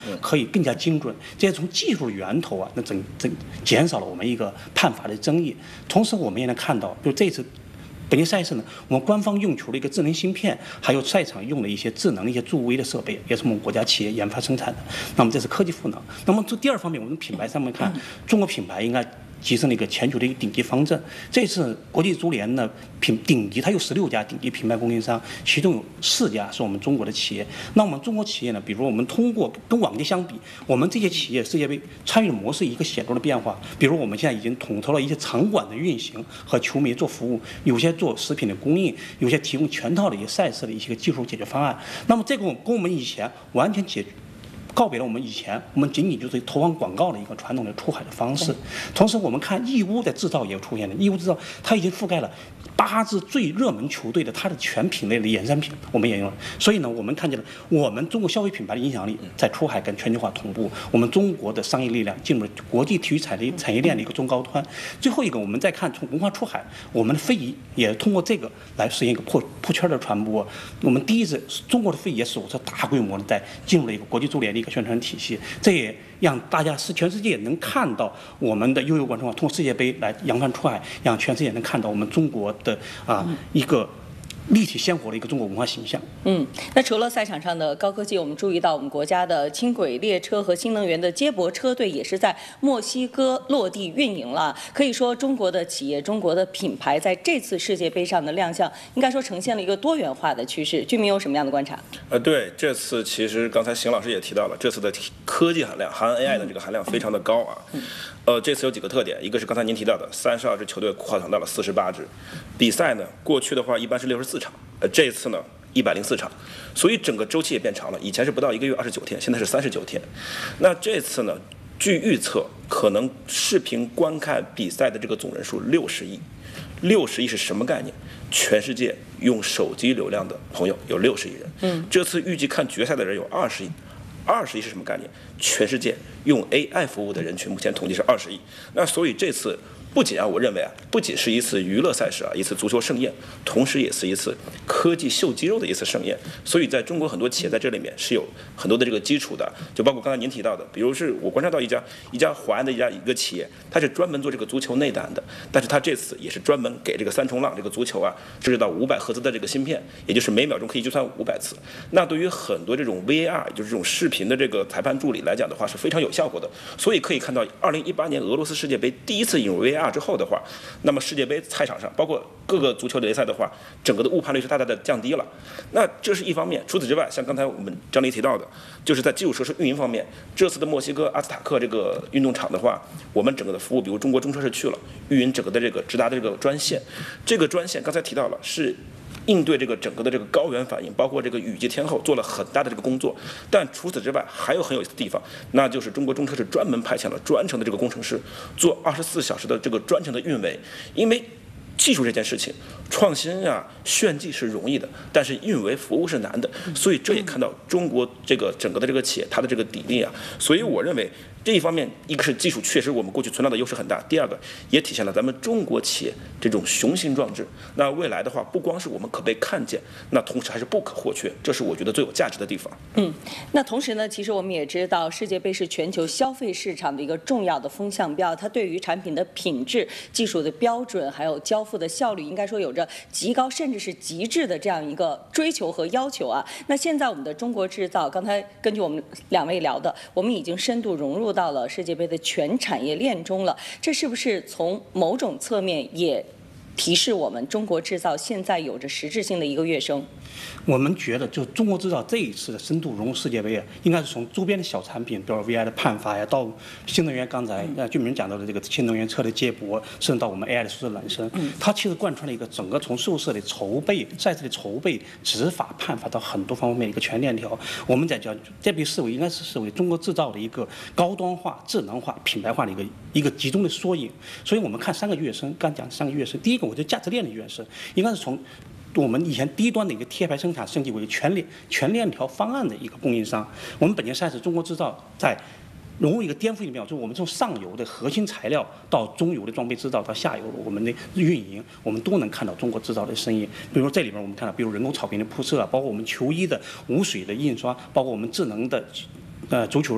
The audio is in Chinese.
可以更加精准。这些从技术的源头啊，那减少了我们一个判罚的争议。同时，我们也能看到，就这次。本届赛事呢，我们官方用球的一个智能芯片，还有赛场用的一些智能、一些助威的设备，也是我们国家企业研发生产的。那么这是科技赋能。那么这第二方面，我们品牌上面看，中国品牌应该跻身了一个全球的一个顶级方阵。这次国际足联呢，顶级它有16家顶级品牌供应商，其中有4家是我们中国的企业。那我们中国企业呢，比如我们通过跟往届相比，我们这些企业世界杯参与的模式一个显著的变化。比如我们现在已经统筹了一些场馆的运行和球迷做服务，有些做食品的供应，有些提供全套的一些赛事的一些技术解决方案。那么这个跟我们以前完全告别了我们以前我们仅仅就是投放广告的一个传统的出海的方式。同时，我们看义乌的制造也出现了，义乌制造它已经覆盖了8支最热门球队的它的全品类的衍生品，我们也用了。所以呢，我们看见了我们中国消费品牌的影响力在出海跟全球化同步，我们中国的商业力量进入了国际体育产业链的一个中高端。最后一个，我们再看从文化出海，我们的非遗也通过这个来实现一个破圈的传播。我们第一次中国的非遗也首次大规模的在进入了一个国际足联的一个宣传体系，这也让大家全世界能看到我们的悠悠广传通过世界杯来扬帆出海，让全世界能看到我们中国的一个立体鲜活的一个中国文化形象。 那除了赛场上的高科技，我们注意到我们国家的轻轨列车和新能源的接驳车队也是在墨西哥落地运营了。可以说，中国的企业、中国的品牌在这次世界杯上的亮相，应该说呈现了一个多元化的趋势。居民有什么样的观察？ 对，这次其实刚才邢老师也提到了，这次的科技含量，含 AI 的这个含量非常的高啊。这次有几个特点，一个是刚才您提到的32支球队扩张到了48支，比赛呢过去的话一般是64场，这一次呢104场，所以整个周期也变长了，以前是不到1个月29天，现在是39天。那这次呢，据预测可能视频观看比赛的这个总人数60亿，60亿是什么概念？全世界用手机流量的朋友有60亿人，这次预计看决赛的人有20亿。20亿是什么概念？全世界用 AI 服务的人群，目前统计是20亿。那所以这次不仅我认为不仅是一次娱乐赛事一次足球盛宴，同时也是一次科技秀肌肉的一次盛宴。所以在中国很多企业在这里面是有很多的这个基础的，就包括刚才您提到的，比如是我观察到一家华安的一个企业，它是专门做这个足球内胆的，但是它这次也是专门给这个3冲浪这个足球设置到500赫兹的这个芯片，也就是每秒钟可以计算500次。那对于很多这种 VAR， 也就是这种视频的这个裁判助理来讲的话，是非常有效果的。所以可以看到，2018年俄罗斯世界杯第一次引入 VAR之后的话，那么世界杯赛场上，包括各个足球联赛的话，整个的误判率是大大的降低了。那这是一方面。除此之外，像刚才我们张黎提到的，就是在基础设施运营方面，这次的墨西哥阿斯塔克这个运动场的话，我们整个的服务，比如中国中车是去了运营整个的这个直达的这个专线，这个专线刚才提到了是应对这个整个的这个高原反应，包括这个雨季天后做了很大的这个工作。但除此之外，还有很有意思的地方，那就是中国中车是专门派遣了专程的这个工程师做24小时的这个专程的运维。因为技术这件事情，创新炫技是容易的，但是运维服务是难的，所以这也看到中国这个整个的这个企业它的这个砥砺所以我认为这一方面，一个是技术确实我们过去存量的优势很大，第二个也体现了咱们中国企业这种雄心壮志。那未来的话，不光是我们可被看见，那同时还是不可或缺，这是我觉得最有价值的地方。 那同时呢，其实我们也知道，世界杯是全球消费市场的一个重要的风向标，它对于产品的品质、技术的标准，还有交付的效率，应该说有着极高甚至是极致的这样一个追求和要求那现在我们的中国制造，刚才根据我们2位聊的，我们已经深度融入到了世界杯的全产业链中了。这是不是从某种侧面也提示我们中国制造现在有着实质性的一个跃升？ 我们觉得，就中国制造这一次的深度融入世界杯应该是从周边的小产品，比如 VI 的判罚到新能源，刚才居民讲到的这个新能源车的接驳，甚至到我们 AI 的数字孪生，它其实贯穿了一个整个从受设的筹备、赛事的筹备、执法、判罚到很多方面的一个全链条。我们在讲这被视为应该是视为中国制造的一个高端化、智能化、品牌化的一个集中的缩影。所以我们看3个跃升，刚讲3个跃升，第一个我觉得价值链的跃升应该是从我们以前低端的一个贴牌生产升级为全链条方案的一个供应商。我们本届赛事中国制造在融入一个颠覆性的变化，就是我们从上游的核心材料到中游的装备制造到下游我们的运营，我们都能看到中国制造的身影。比如这里边我们看到，比如人工草坪的铺设包括我们球衣的无水的印刷，包括我们智能的足球